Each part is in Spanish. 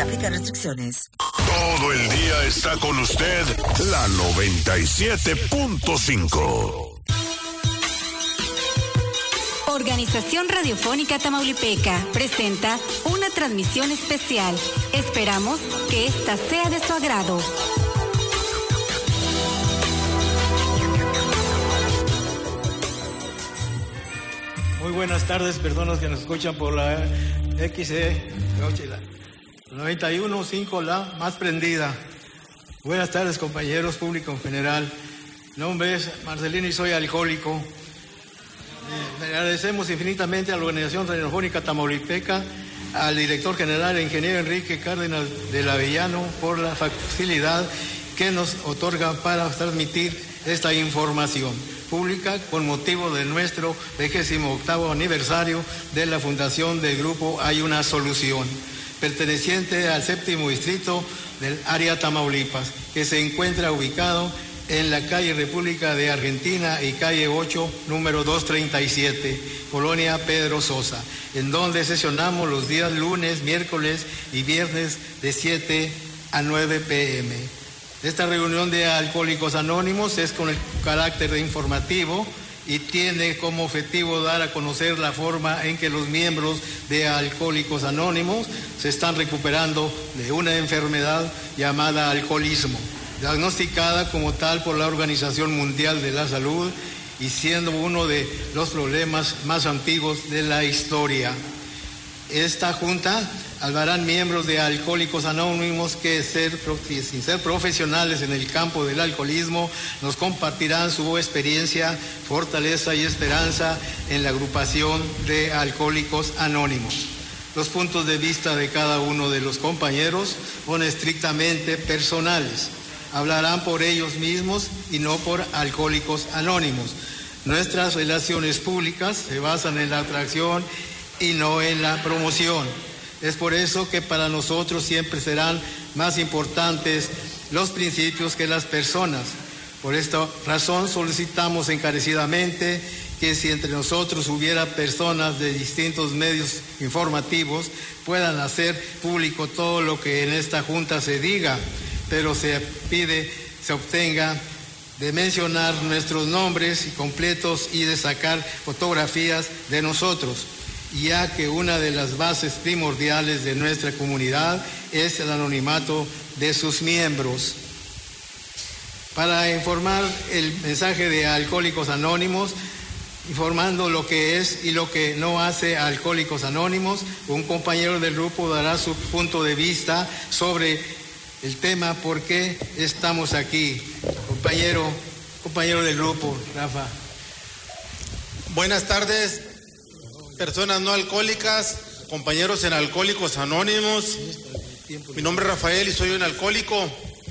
Aplica restricciones. Todo el día está con usted la 97.5. Organización Radiofónica Tamaulipeca presenta una transmisión especial. Esperamos que esta sea de su agrado. Muy buenas tardes, personas que nos escuchan por la XE 91.5, la más prendida. Buenas tardes, compañeros, público en general. Mi nombre es Marcelino y soy alcohólico. Le agradecemos infinitamente a la Organización Radiofónica Tamaulipeca, al director general, ingeniero Enrique Cárdenas del Avellano, por la facilidad que nos otorga para transmitir esta información pública con motivo de nuestro 28º aniversario de la fundación del grupo Hay una Solución, perteneciente al 7º distrito del área Tamaulipas, que se encuentra ubicado en la calle República de Argentina y calle 8, número 237, Colonia Pedro Sosa, en donde sesionamos los días lunes, miércoles y viernes de 7 a 9 p.m. Esta reunión de Alcohólicos Anónimos es con el carácter de informativo y tiene como objetivo dar a conocer la forma en que los miembros de Alcohólicos Anónimos se están recuperando de una enfermedad llamada alcoholismo, diagnosticada como tal por la Organización Mundial de la Salud y siendo uno de los problemas más antiguos de la historia. Esta junta hablarán miembros de Alcohólicos Anónimos que sin ser profesionales en el campo del alcoholismo nos compartirán su experiencia, fortaleza y esperanza en la agrupación de Alcohólicos Anónimos. Los puntos de vista de cada uno de los compañeros son estrictamente personales. Hablarán por ellos mismos y no por Alcohólicos Anónimos. Nuestras relaciones públicas se basan en la atracción y no en la promoción. Es por eso que para nosotros siempre serán más importantes los principios que las personas. Por esta razón solicitamos encarecidamente que si entre nosotros hubiera personas de distintos medios informativos, puedan hacer público todo lo que en esta junta se diga, pero se obtenga de mencionar nuestros nombres completos y de sacar fotografías de nosotros, ya que una de las bases primordiales de nuestra comunidad es el anonimato de sus miembros. Para informar el mensaje de Alcohólicos Anónimos, informando lo que es y lo que no hace Alcohólicos Anónimos, un compañero del grupo dará su punto de vista sobre el tema por qué estamos aquí. Compañero del grupo, Rafa. Buenas tardes, personas no alcohólicas, compañeros en Alcohólicos Anónimos. Mi nombre es Rafael y soy un alcohólico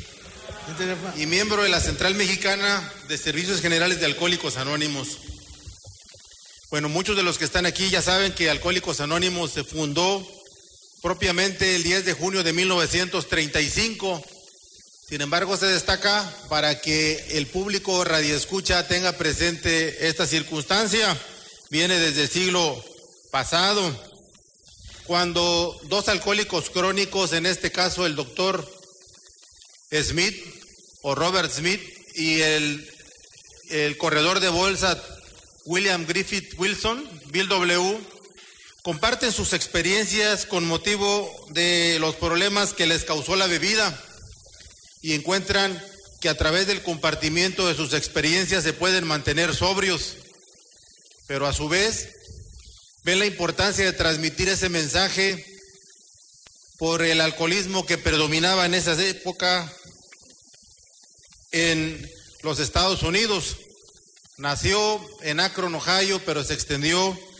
y miembro de la Central Mexicana de Servicios Generales de Alcohólicos Anónimos. Bueno, muchos de los que están aquí ya saben que Alcohólicos Anónimos se fundó propiamente el 10 de junio de 1935. Sin embargo, se destaca para que el público radioescucha tenga presente esta circunstancia. Viene desde el siglo pasado, cuando dos alcohólicos crónicos, en este caso el doctor Smith o Robert Smith y el corredor de bolsa William Griffith Wilson, Bill W., comparten sus experiencias con motivo de los problemas que les causó la bebida y encuentran que a través del compartimiento de sus experiencias se pueden mantener sobrios, pero a su vez ven la importancia de transmitir ese mensaje por el alcoholismo que predominaba en esa época en los Estados Unidos. Nació en Akron, Ohio, pero se extendió